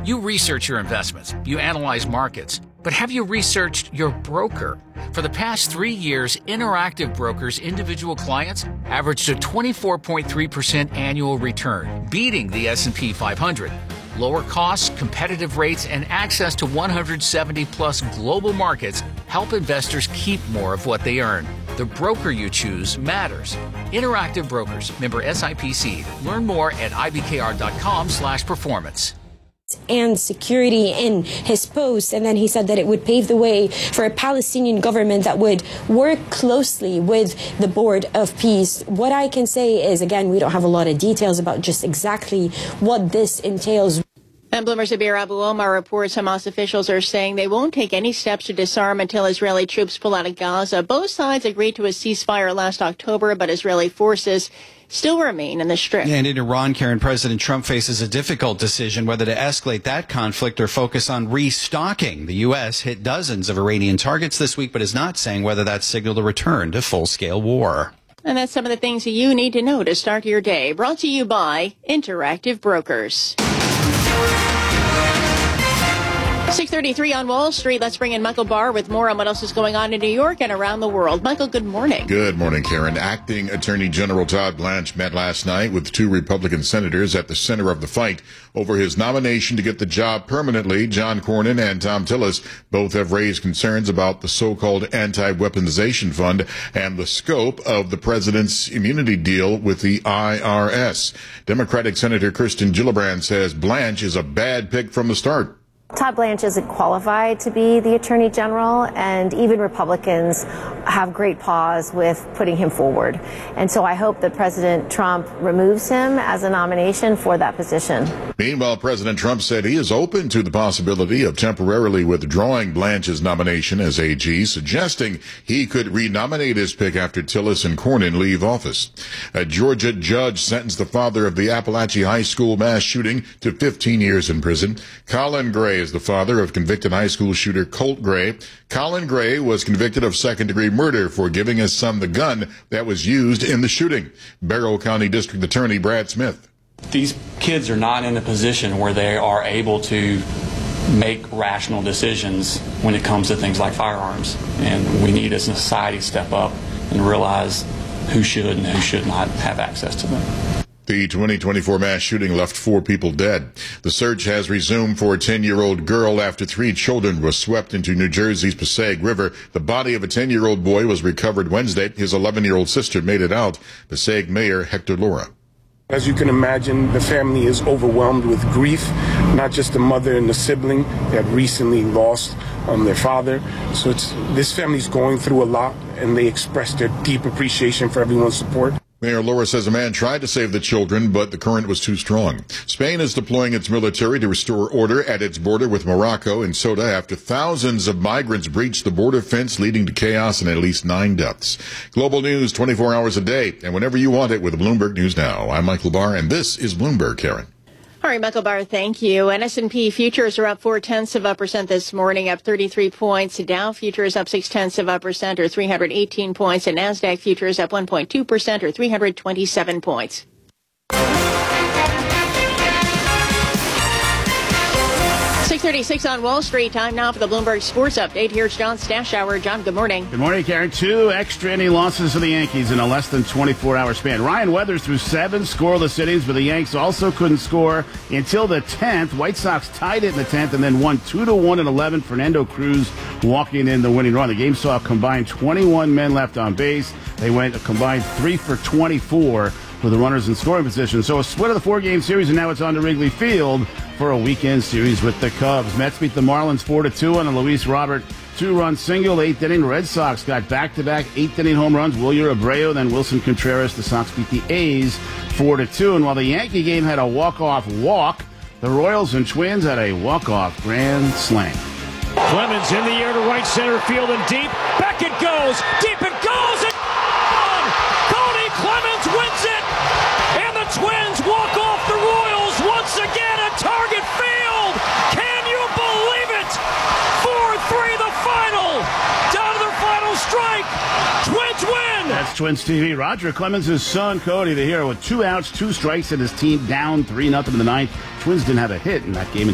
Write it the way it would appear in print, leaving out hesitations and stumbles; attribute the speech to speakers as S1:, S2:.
S1: You research your investments, you analyze markets, but have you researched your broker? For the past 3 years, Interactive Brokers' individual clients averaged a 24.3% annual return, beating the S&P 500. Lower costs, competitive rates, and access to 170-plus global markets help investors keep more of what they earn. The broker you choose matters. Interactive Brokers, member SIPC. Learn more at ibkr.com/performance.
S2: And security in his post, and then he said that it would pave the way for a Palestinian government that would work closely with the Board of Peace. What I can say is, again, we don't have a lot of details about just exactly what this entails.
S3: And Bloomberg's Abir Abu Omar reports Hamas officials are saying they won't take any steps to disarm until Israeli troops pull out of Gaza. Both sides agreed to a ceasefire last October, but Israeli forces still remain in the Strip.
S4: And in Iran, Karen, President Trump faces a difficult decision whether to escalate that conflict or focus on restocking. The U.S. hit dozens of Iranian targets this week, but is not saying whether that signaled a return to full-scale war.
S3: And that's some of the things that you need to know to start your day. Brought to you by Interactive Brokers. 6:33 on Wall Street. Let's bring in Michael Barr with more on what else is going on in New York and around the world. Michael, good morning.
S5: Good morning, Karen. Acting Attorney General Todd Blanche met last night with 2 Republican senators at the center of the fight over his nomination to get the job permanently. John Cornyn and Thom Tillis both have raised concerns about the so-called anti-weaponization fund and the scope of the president's immunity deal with the IRS. Democratic Senator Kirsten Gillibrand says Blanche is a bad pick from the start.
S6: Todd Blanche isn't qualified to be the Attorney General, and even Republicans have great pause with putting him forward. And so I hope that President Trump removes him as a nomination for that position.
S5: Meanwhile, President Trump said he is open to the possibility of temporarily withdrawing Blanche's nomination as AG, suggesting he could renominate his pick after Tillis and Cornyn leave office. A Georgia judge sentenced the father of the Appalachia High School mass shooting to 15 years in prison. Colin Gray is the father of convicted high school shooter Colt Gray. Colin Gray was convicted of second-degree murder for giving his son the gun that was used in the shooting. Barrow County District Attorney Brad Smith.
S7: These kids are not in a position where they are able to make rational decisions when it comes to things like firearms. And we need as a society to step up and realize who should and who should not have access to them.
S5: The 2024 mass shooting left 4 people dead. The search has resumed for a 10-year-old girl after 3 children were swept into New Jersey's Passaic River. The body of a 10-year-old boy was recovered Wednesday. His 11-year-old sister made it out. Passaic Mayor Hector Lora.
S8: As you can imagine, the family is overwhelmed with grief, not just the mother and the sibling that recently lost their father. So this family's going through a lot, and they express their deep appreciation for everyone's support.
S5: Mayor Laura says a man tried to save the children, but the current was too strong. Spain is deploying its military to restore order at its border with Morocco and Ceuta after thousands of migrants breached the border fence, leading to chaos and at least 9 deaths. Global news 24 hours a day, and whenever you want it with Bloomberg News Now. I'm Michael Barr, and this is Bloomberg, Karen.
S3: All right, Michael Barr, thank you. And S&P futures are up 0.4% this morning, up 33 points. Dow futures up 0.6% or 318 points. And NASDAQ futures up 1.2% or 327 points. 6:36 on Wall Street. Time now for the Bloomberg Sports Update. Here's John Stashower. John, good morning.
S9: Good morning, Karen. 2 extra inning losses for the Yankees in a less than 24-hour span. Ryan Weathers threw 7 scoreless innings, but the Yanks also couldn't score until the 10th. White Sox tied it in the 10th and then won 2-1 in 11. Fernando Cruz walking in the winning run. The game saw a combined 21 men left on base. They went a combined 3 for 24 with the runners in scoring position. So a split of the 4-game series, and now it's on to Wrigley Field for a weekend series with the Cubs. Mets beat the Marlins 4-2 on a Luis Robert 2-run single. 8th inning, Red Sox got back-to-back 8th inning home runs. Wilyer Abreu, then Wilson Contreras. The Sox beat the A's 4-2. And while the Yankee game had a walk-off walk, the Royals and Twins had a walk-off grand slam.
S10: Clemens in the air to right center field and deep. Back it goes. Deep it goes. And gone. Cody Clemens wins it. And the Twins walk off the Royals once again at Target Field. Can you believe it? 4-3 the final. Down to their final strike. Twins win.
S9: That's Twins TV. Roger Clemens' son, Cody, the hero, with 2 outs, 2 strikes, and his team down 3-0 in the 9th. Twins didn't have a hit in that game.